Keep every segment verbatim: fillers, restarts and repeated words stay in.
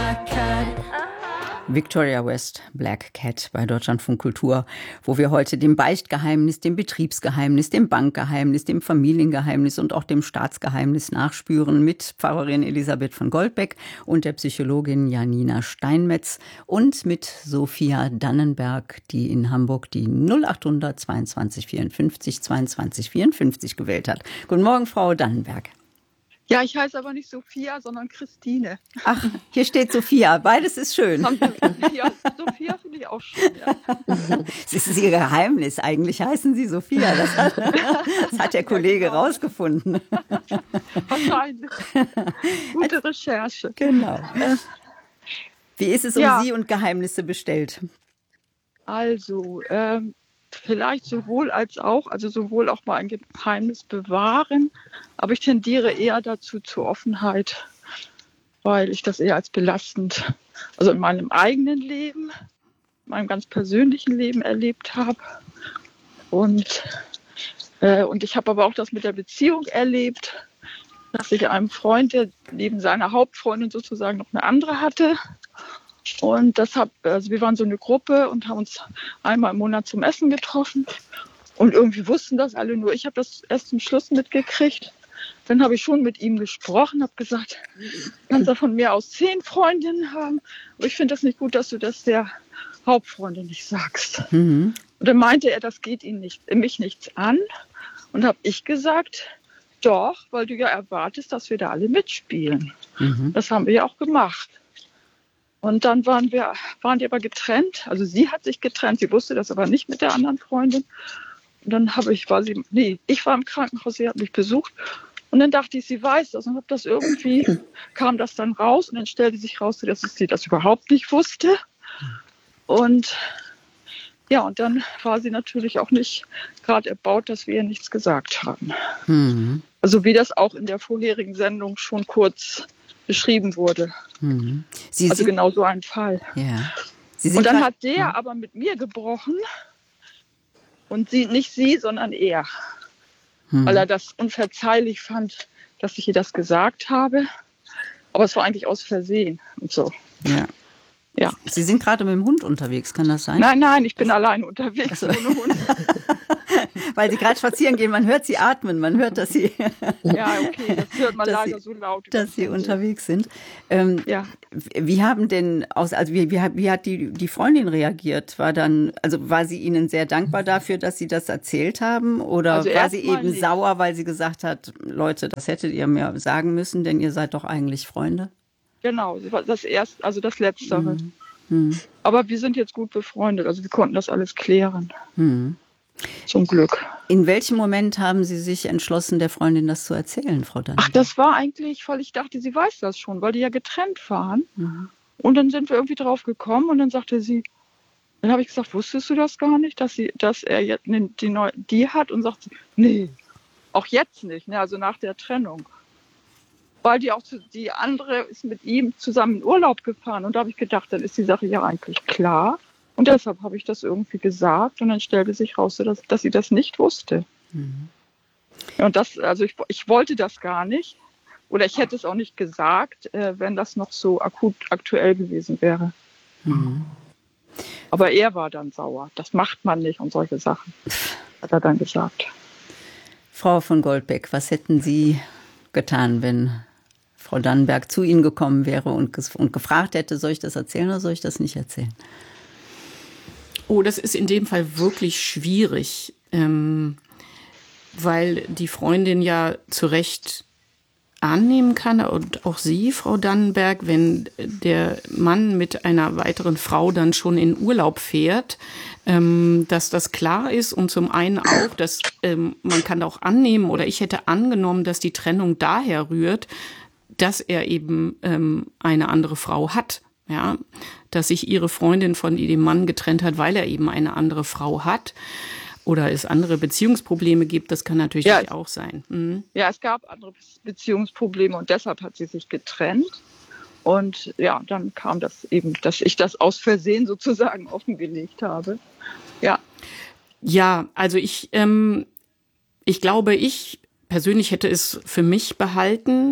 Black Cat. Victoria West, Black Cat bei Deutschlandfunk Kultur, wo wir heute dem Beichtgeheimnis, dem Betriebsgeheimnis, dem Bankgeheimnis, dem Familiengeheimnis und auch dem Staatsgeheimnis nachspüren mit Pfarrerin Elisabeth von Goldbeck und der Psychologin Janina Steinmetz und mit Sophia Dannenberg, die in Hamburg die null achthundert zweiundzwanzig vierundfünfzig zweiundzwanzig vierundfünfzig gewählt hat. Guten Morgen, Frau Dannenberg. Ja, ich heiße aber nicht Sophia, sondern Christine. Ach, hier steht Sophia. Beides ist schön. Ja, Sophia finde ich auch schön, ja. Das ist ihr Geheimnis. Eigentlich heißen Sie Sophia. Das hat, das hat der Kollege ja, genau. rausgefunden. Wahrscheinlich. Gute Recherche. Genau. Wie ist es um ja. Sie und Geheimnisse bestellt? Also, ähm, vielleicht sowohl als auch, also sowohl auch mal ein Geheimnis bewahren, aber ich tendiere eher dazu zur Offenheit, weil ich das eher als belastend, also in meinem eigenen Leben, in meinem ganz persönlichen Leben erlebt habe. Und, äh, und ich habe aber auch das mit der Beziehung erlebt, dass ich einem Freund, der neben seiner Hauptfreundin sozusagen noch eine andere hatte. Und das hab, also wir waren so eine Gruppe und haben uns einmal im Monat zum Essen getroffen. Und irgendwie wussten das alle, nur ich habe das erst zum Schluss mitgekriegt. Dann habe ich schon mit ihm gesprochen, habe gesagt, kannst du von mir aus zehn Freundinnen haben. Aber ich finde das nicht gut, dass du das der Hauptfreundin nicht sagst. Mhm. Und dann meinte er, das geht ihn nicht, mich nichts an. Und habe ich gesagt, doch, weil du ja erwartest, dass wir da alle mitspielen. Mhm. Das haben wir ja auch gemacht. Und dann waren wir, waren die aber getrennt. Also sie hat sich getrennt, sie wusste das aber nicht mit der anderen Freundin. Und dann habe ich, war sie, nee, ich war im Krankenhaus, sie hat mich besucht. Und dann dachte ich, sie weiß das und habe das irgendwie, kam das dann raus und dann stellte sich raus, dass sie das überhaupt nicht wusste. Und ja, und dann war sie natürlich auch nicht gerade erbaut, dass wir ihr nichts gesagt haben. Mhm. Also wie das auch in der vorherigen Sendung schon kurz beschrieben wurde. Mhm. Sie also genau so ein Fall. Ja. Und dann hat der ja. aber mit mir gebrochen und sie, nicht sie, sondern er. Mhm. Weil er das unverzeihlich fand, dass ich ihr das gesagt habe. Aber es war eigentlich aus Versehen und so. Ja. Ja. Sie sind gerade mit dem Hund unterwegs, kann das sein? Nein, nein, ich bin allein unterwegs also. ohne Hund. Weil Sie gerade spazieren gehen, man hört Sie atmen, man hört, dass Sie, ja, okay, das hört man leider Sie, so laut. Dass Sie unterwegs sind. Ähm, ja. Wie haben denn, aus, also wie, wie, wie hat die, die Freundin reagiert? War dann, also war sie Ihnen sehr dankbar dafür, dass Sie das erzählt haben? Oder also war sie eben nicht. sauer, weil sie gesagt hat, Leute, das hättet ihr mir sagen müssen, denn ihr seid doch eigentlich Freunde? Genau, das erste, also das Letztere. Mhm. Hm. Aber wir sind jetzt gut befreundet, also wir konnten das alles klären. Hm. Zum Glück. In welchem Moment haben Sie sich entschlossen, der Freundin das zu erzählen, Frau Dannenberg? Ach, das war eigentlich, weil ich dachte, sie weiß das schon, weil die ja getrennt waren. Mhm. Und dann sind wir irgendwie drauf gekommen und dann sagte sie, dann habe ich gesagt, wusstest du das gar nicht, dass sie, dass er jetzt die, die, die hat? Und sagt sie, nee, auch jetzt nicht, ne? Also nach der Trennung. Weil die auch zu, die andere ist mit ihm zusammen in Urlaub gefahren. Und da habe ich gedacht, dann ist die Sache ja eigentlich klar. Und deshalb habe ich das irgendwie gesagt. Und dann stellte sich raus, dass, dass sie das nicht wusste. Mhm. Und das, also ich, ich wollte das gar nicht. Oder ich hätte es auch nicht gesagt, äh, wenn das noch so akut aktuell gewesen wäre. Mhm. Aber er war dann sauer. Das macht man nicht und solche Sachen, hat er dann gesagt. Frau von Goldbeck, was hätten Sie getan, wenn Frau Dannenberg zu Ihnen gekommen wäre und, ges- und gefragt hätte, soll ich das erzählen oder soll ich das nicht erzählen? Oh, das ist in dem Fall wirklich schwierig, ähm, weil die Freundin ja zu Recht annehmen kann und auch Sie, Frau Dannenberg, wenn der Mann mit einer weiteren Frau dann schon in Urlaub fährt, ähm, dass das klar ist und zum einen auch, dass ähm, man kann auch annehmen oder ich hätte angenommen, dass die Trennung daher rührt, dass er eben ähm, eine andere Frau hat, ja, dass sich ihre Freundin von dem Mann getrennt hat, weil er eben eine andere Frau hat oder es andere Beziehungsprobleme gibt, das kann natürlich ja, auch sein. Mhm. Ja, es gab andere Beziehungsprobleme und deshalb hat sie sich getrennt und ja, dann kam das eben, dass ich das aus Versehen sozusagen offengelegt habe, ja. Ja, also ich, ähm, ich glaube, ich persönlich hätte es für mich behalten,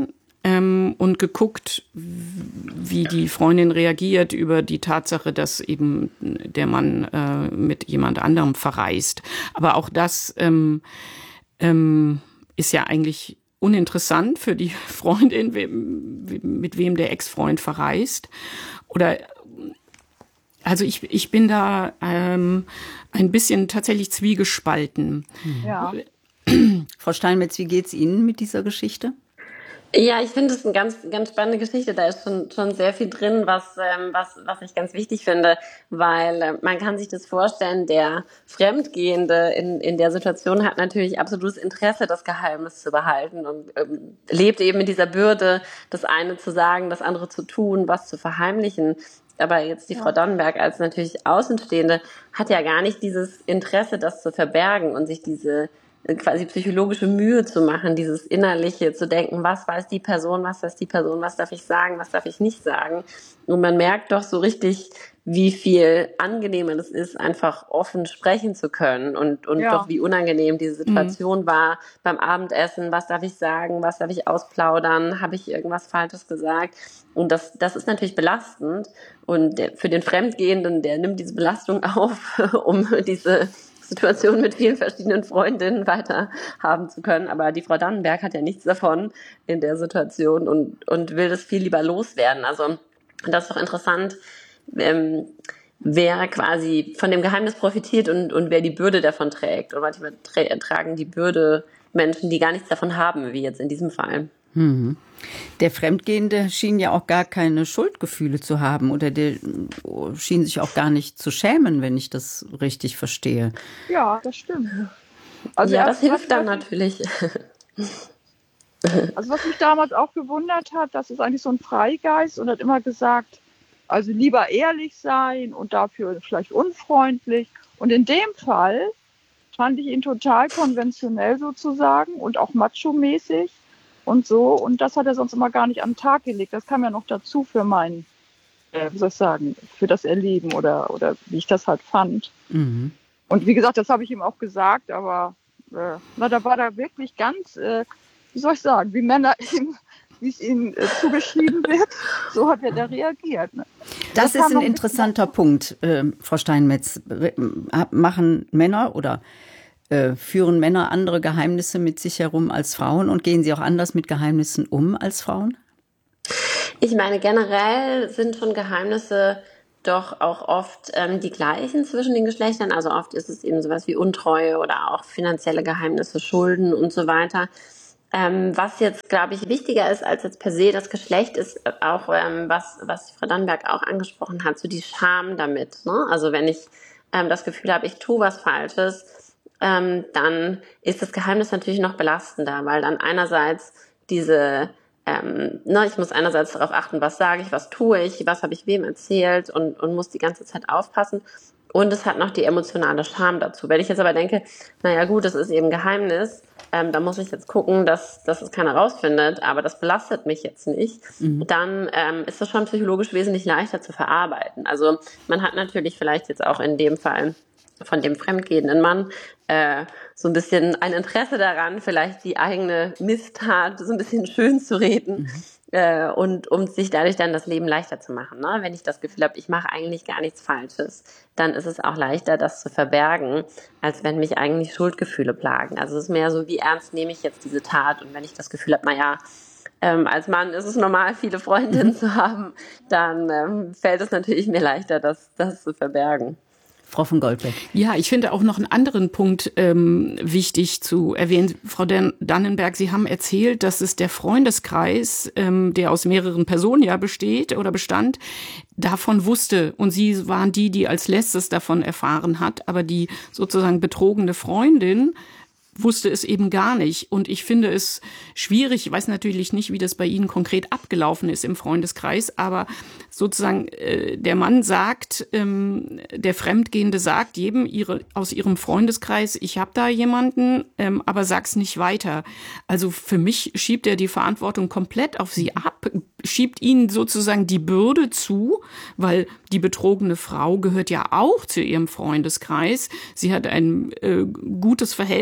ähm, und geguckt, wie die Freundin reagiert über die Tatsache, dass eben der Mann äh, mit jemand anderem verreist. Aber auch das ähm, ähm, ist ja eigentlich uninteressant für die Freundin, mit wem der Ex-Freund verreist. Oder also ich, ich bin da ähm, ein bisschen tatsächlich zwiegespalten. Ja. Frau Steinmetz, wie geht's Ihnen mit dieser Geschichte? Ja, ich finde es eine ganz, ganz spannende Geschichte. Da ist schon, schon sehr viel drin, was, ähm, was, was ich ganz wichtig finde, weil äh, man kann sich das vorstellen, der Fremdgehende in, in der Situation hat natürlich absolutes Interesse, das Geheimnis zu behalten und ähm, lebt eben mit dieser Bürde, das eine zu sagen, das andere zu tun, was zu verheimlichen. Aber jetzt die ja. Frau Dannenberg als natürlich Außenstehende hat ja gar nicht dieses Interesse, das zu verbergen und sich diese quasi psychologische Mühe zu machen, dieses Innerliche zu denken, was weiß die Person, was weiß die Person, was darf ich sagen, was darf ich nicht sagen. Und man merkt doch so richtig, wie viel angenehmer es ist, einfach offen sprechen zu können und, und ja. doch wie unangenehm diese Situation mhm. war beim Abendessen. Was darf ich sagen? Was darf ich ausplaudern? Habe ich irgendwas Falsches gesagt? Und das, das ist natürlich belastend. Und der, für den Fremdgehenden, der nimmt diese Belastung auf, um diese Situation mit vielen verschiedenen Freundinnen weiter haben zu können. Aber die Frau Dannenberg hat ja nichts davon in der Situation und, und will das viel lieber loswerden. Also das ist doch interessant, ähm, wer quasi von dem Geheimnis profitiert und, und wer die Bürde davon trägt. Und manchmal tra- tragen die Bürde Menschen, die gar nichts davon haben, wie jetzt in diesem Fall. Mhm. Der Fremdgehende schien ja auch gar keine Schuldgefühle zu haben oder der schien sich auch gar nicht zu schämen, wenn ich das richtig verstehe. Ja, das stimmt. Also ja, das hilft dann natürlich. Also was mich damals auch gewundert hat, das ist eigentlich so ein Freigeist und hat immer gesagt, also lieber ehrlich sein und dafür vielleicht unfreundlich. Und in dem Fall fand ich ihn total konventionell sozusagen und auch macho-mäßig. Und so, und das hat er sonst immer gar nicht an den Tag gelegt. Das kam ja noch dazu für mein, äh, wie soll ich sagen, für das Erleben oder, oder wie ich das halt fand. Mhm. Und wie gesagt, das habe ich ihm auch gesagt, aber äh, na, da war da wirklich ganz, äh, wie soll ich sagen, wie Männer ihm, wie es ihm äh, zugeschrieben wird, so hat er da reagiert. Ne? Das, das ist ein interessanter Punkt, äh, Frau Steinmetz. Machen Männer oder Äh, führen Männer andere Geheimnisse mit sich herum als Frauen und gehen sie auch anders mit Geheimnissen um als Frauen? Ich meine, generell sind schon Geheimnisse doch auch oft ähm, die gleichen zwischen den Geschlechtern. Also oft ist es eben sowas wie Untreue oder auch finanzielle Geheimnisse, Schulden und so weiter. Ähm, was jetzt, glaube ich, wichtiger ist als jetzt per se das Geschlecht, ist auch, ähm, was, was Frau Dannenberg auch angesprochen hat, so die Scham damit. Ne? Also wenn ich ähm, das Gefühl habe, ich tue was Falsches, Ähm, dann ist das Geheimnis natürlich noch belastender, weil dann einerseits diese, ähm, ne, ich muss einerseits darauf achten, was sage ich, was tue ich, was habe ich wem erzählt und, und muss die ganze Zeit aufpassen. Und es hat noch die emotionale Scham dazu. Wenn ich jetzt aber denke, naja gut, das ist eben Geheimnis, ähm, da muss ich jetzt gucken, dass, dass es keiner rausfindet, aber das belastet mich jetzt nicht, mhm. dann ähm, ist das schon psychologisch wesentlich leichter zu verarbeiten. Also man hat natürlich vielleicht jetzt auch in dem Fall von dem fremdgehenden Mann äh, so ein bisschen ein Interesse daran, vielleicht die eigene Misstat so ein bisschen schön zu reden mhm. äh, und um sich dadurch dann das Leben leichter zu machen. Ne? Wenn ich das Gefühl habe, ich mache eigentlich gar nichts Falsches, dann ist es auch leichter, das zu verbergen, als wenn mich eigentlich Schuldgefühle plagen. Also es ist mehr so, wie ernst nehme ich jetzt diese Tat? Und wenn ich das Gefühl habe, naja, ähm, als Mann ist es normal, viele Freundinnen mhm. zu haben, dann ähm, fällt es natürlich mir leichter, das, das zu verbergen. Frau von Goldbeck. Ja, ich finde auch noch einen anderen Punkt ähm, wichtig zu erwähnen. Frau Dannenberg, Sie haben erzählt, dass es der Freundeskreis, ähm, der aus mehreren Personen ja besteht oder bestand, davon wusste. Und Sie waren die, die als letztes davon erfahren hat. Aber die sozusagen betrogene Freundin wusste es eben gar nicht. Und ich finde es schwierig, ich weiß natürlich nicht, wie das bei Ihnen konkret abgelaufen ist im Freundeskreis, aber sozusagen äh, der Mann sagt, ähm, der Fremdgehende sagt jedem ihre, aus ihrem Freundeskreis, ich habe da jemanden, ähm, aber sag's nicht weiter. Also für mich schiebt er die Verantwortung komplett auf sie ab, schiebt ihnen sozusagen die Bürde zu, weil die betrogene Frau gehört ja auch zu ihrem Freundeskreis. Sie hat ein äh, gutes Verhältnis zu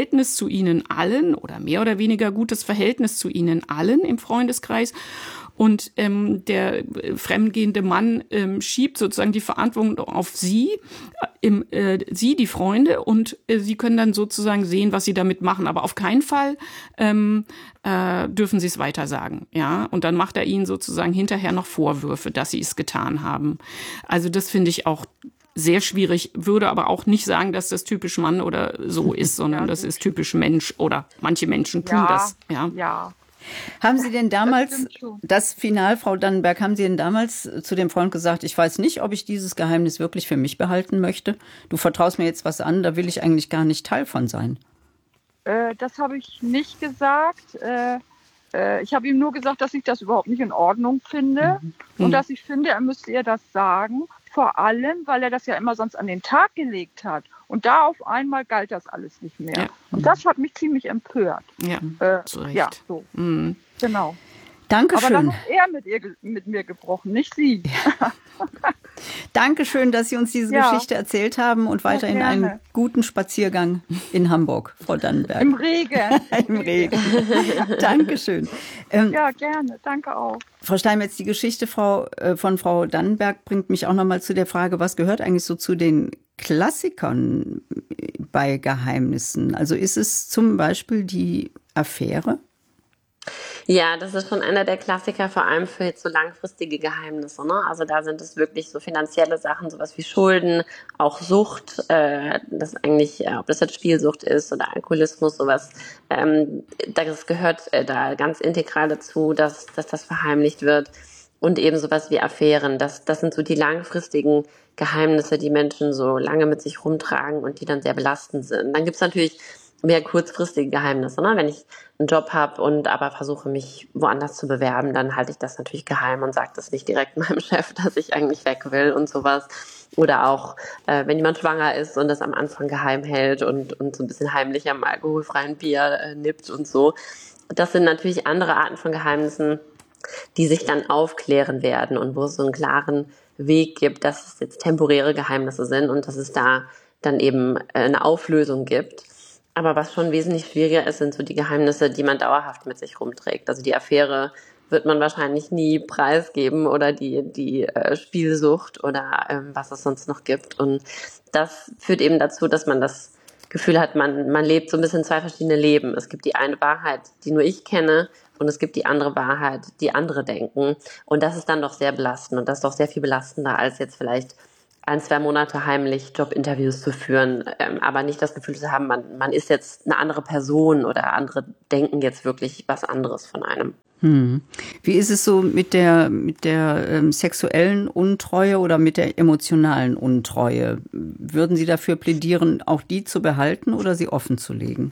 zu ihnen allen oder mehr oder weniger gutes Verhältnis zu ihnen allen im Freundeskreis. Und ähm, der fremdgehende Mann ähm, schiebt sozusagen die Verantwortung auf sie, äh, im, äh, sie, die Freunde, und äh, sie können dann sozusagen sehen, was sie damit machen. Aber auf keinen Fall ähm, äh, dürfen sie es weiter sagen. Ja? Und dann macht er ihnen sozusagen hinterher noch Vorwürfe, dass sie es getan haben. Also das finde ich auch sehr schwierig, würde aber auch nicht sagen, dass das typisch Mann oder so ist, sondern ja, das ist typisch Mensch oder manche Menschen tun ja, das. Ja. ja. Haben Sie denn damals, das, das Final, Frau Dannenberg, haben Sie denn damals zu dem Freund gesagt, ich weiß nicht, ob ich dieses Geheimnis wirklich für mich behalten möchte? Du vertraust mir jetzt was an, da will ich eigentlich gar nicht Teil von sein. Äh, das habe ich nicht gesagt. Äh, äh, ich habe ihm nur gesagt, dass ich das überhaupt nicht in Ordnung finde. Mhm. Und mhm. dass ich finde, er müsste ihr das sagen. Vor allem, weil er das ja immer sonst an den Tag gelegt hat. Und da auf einmal galt das alles nicht mehr. Ja. Und das hat mich ziemlich empört. Ja, äh, zu Recht. Ja, so. Mhm. Genau. Dankeschön. Aber dann hat er mit, ihr, mit mir gebrochen, nicht sie. Ja. Dankeschön, dass Sie uns diese ja. Geschichte erzählt haben und weiterhin ja, einen guten Spaziergang in Hamburg, Frau Dannenberg. Im Regen. Im Regen. Dankeschön. Ähm, ja, gerne. Danke auch. Frau Steinmetz, die Geschichte Frau, äh, von Frau Dannenberg bringt mich auch nochmal zu der Frage, was gehört eigentlich so zu den Klassikern bei Geheimnissen? Also ist es zum Beispiel die Affäre? Ja, das ist schon einer der Klassiker, vor allem für jetzt so langfristige Geheimnisse. Ne? Also da sind es wirklich so finanzielle Sachen, sowas wie Schulden, auch Sucht, äh, das eigentlich, äh, ob das jetzt Spielsucht ist oder Alkoholismus, sowas. Ähm, das gehört äh, da ganz integral dazu, dass, dass das verheimlicht wird. Und eben sowas wie Affären. Das, das sind so die langfristigen Geheimnisse, die Menschen so lange mit sich rumtragen und die dann sehr belastend sind. Dann gibt's natürlich mehr kurzfristige Geheimnisse. Ne? Wenn ich einen Job habe und aber versuche, mich woanders zu bewerben, dann halte ich das natürlich geheim und sage das nicht direkt meinem Chef, dass ich eigentlich weg will und sowas. Oder auch, äh, wenn jemand schwanger ist und das am Anfang geheim hält und, und so ein bisschen heimlich am alkoholfreien Bier äh, nippt und so. Das sind natürlich andere Arten von Geheimnissen, die sich dann aufklären werden und wo es so einen klaren Weg gibt, dass es jetzt temporäre Geheimnisse sind und dass es da dann eben eine Auflösung gibt. Aber was schon wesentlich schwieriger ist, sind so die Geheimnisse, die man dauerhaft mit sich rumträgt. Also die Affäre wird man wahrscheinlich nie preisgeben oder die, die äh, Spielsucht oder ähm, was es sonst noch gibt. Und das führt eben dazu, dass man das Gefühl hat, man, man lebt so ein bisschen zwei verschiedene Leben. Es gibt die eine Wahrheit, die nur ich kenne, und es gibt die andere Wahrheit, die andere denken. Und das ist dann doch sehr belastend und das ist doch sehr viel belastender, als jetzt vielleicht ein, zwei Monate heimlich Jobinterviews zu führen, ähm, aber nicht das Gefühl zu haben, man, man ist jetzt eine andere Person oder andere denken jetzt wirklich was anderes von einem. Hm. Wie ist es so mit der, mit der ähm, sexuellen Untreue oder mit der emotionalen Untreue? Würden Sie dafür plädieren, auch die zu behalten oder sie offen zu legen?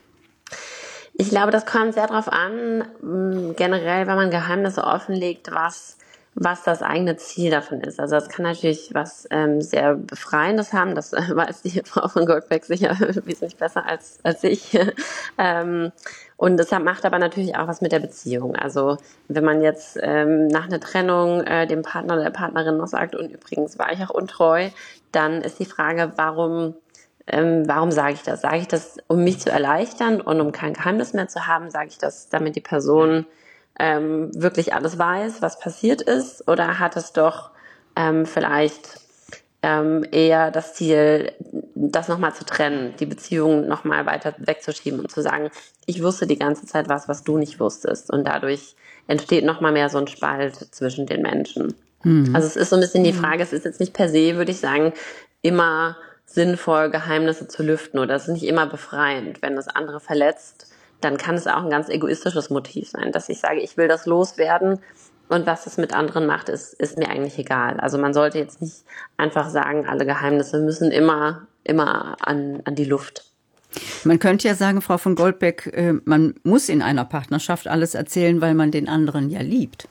Ich glaube, das kommt sehr darauf an, generell, wenn man Geheimnisse offenlegt, was was das eigene Ziel davon ist. Also das kann natürlich was ähm, sehr Befreiendes haben, das äh, weiß die Frau von Goldbeck sicher wesentlich besser als als ich. ähm, und das macht aber natürlich auch was mit der Beziehung. Also wenn man jetzt ähm, nach einer Trennung äh, dem Partner oder der Partnerin noch sagt, und übrigens war ich auch untreu, dann ist die Frage, warum ähm, warum sage ich das? Sage ich das, um mich zu erleichtern und um kein Geheimnis mehr zu haben? Sage ich das, damit die Person Ähm, wirklich alles weiß, was passiert ist, oder hat es doch ähm, vielleicht ähm, eher das Ziel, das nochmal zu trennen, die Beziehung nochmal weiter wegzuschieben und zu sagen, ich wusste die ganze Zeit was, was du nicht wusstest, und dadurch entsteht nochmal mehr so ein Spalt zwischen den Menschen. Mhm. Also es ist so ein bisschen die Frage, es ist jetzt nicht per se, würde ich sagen, immer sinnvoll, Geheimnisse zu lüften, oder es ist nicht immer befreiend, wenn das andere verletzt. Dann kann es auch ein ganz egoistisches Motiv sein, dass ich sage, ich will das loswerden, und was es mit anderen macht, ist, ist mir eigentlich egal. Also man sollte jetzt nicht einfach sagen, alle Geheimnisse müssen immer, immer an, an die Luft. Man könnte ja sagen, Frau von Goldbeck, man muss in einer Partnerschaft alles erzählen, weil man den anderen ja liebt.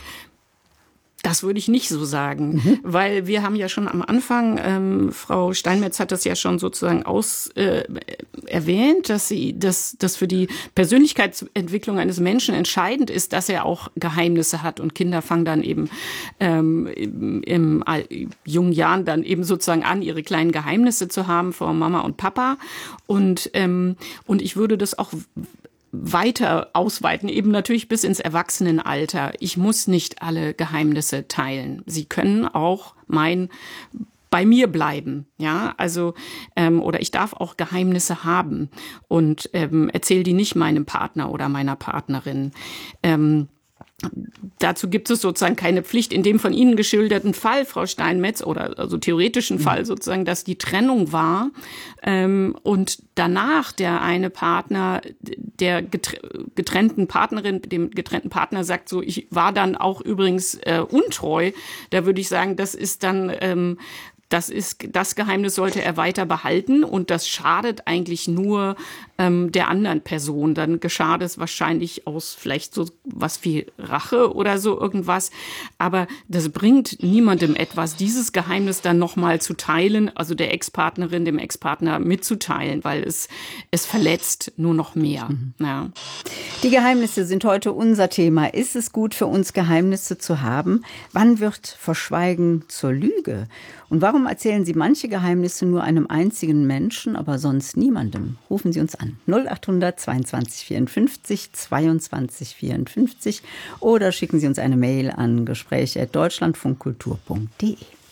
Das würde ich nicht so sagen, mhm. weil wir haben ja schon am Anfang, ähm, Frau Steinmetz hat das ja schon sozusagen aus, äh, erwähnt, dass sie, dass, dass für die Persönlichkeitsentwicklung eines Menschen entscheidend ist, dass er auch Geheimnisse hat. Und Kinder fangen dann eben ähm, im, im jungen Jahren dann eben sozusagen an, ihre kleinen Geheimnisse zu haben vor Mama und Papa. Und, ähm, und ich würde das auch weiter ausweiten, eben natürlich bis ins Erwachsenenalter. Ich muss nicht alle Geheimnisse teilen. Sie können auch mein bei mir bleiben, ja, also ähm, oder ich darf auch Geheimnisse haben und ähm, erzähle die nicht meinem Partner oder meiner Partnerin. Ähm, Dazu gibt es sozusagen keine Pflicht. In dem von Ihnen geschilderten Fall, Frau Steinmetz, oder also theoretischen Fall sozusagen, dass die Trennung war ähm, und danach der eine Partner der getrennten Partnerin, dem getrennten Partner sagt so, ich war dann auch übrigens äh, untreu. Da würde ich sagen, das ist dann ähm, Das ist, das Geheimnis sollte er weiter behalten und das schadet eigentlich nur ähm, der anderen Person. Dann geschah das wahrscheinlich aus vielleicht so was wie Rache oder so irgendwas. Aber das bringt niemandem etwas, dieses Geheimnis dann nochmal zu teilen, also der Ex-Partnerin, dem Ex-Partner mitzuteilen, weil es, es verletzt nur noch mehr. Mhm. Ja. Die Geheimnisse sind heute unser Thema. Ist es gut für uns, Geheimnisse zu haben? Wann wird Verschweigen zur Lüge? Und warum erzählen Sie manche Geheimnisse nur einem einzigen Menschen, aber sonst niemandem? Rufen Sie uns an. null acht hundert zweiundzwanzig vierundfünfzig zweiundzwanzig vierundfünfzig oder schicken Sie uns eine Mail an gespräche at deutschlandfunkkultur punkt de.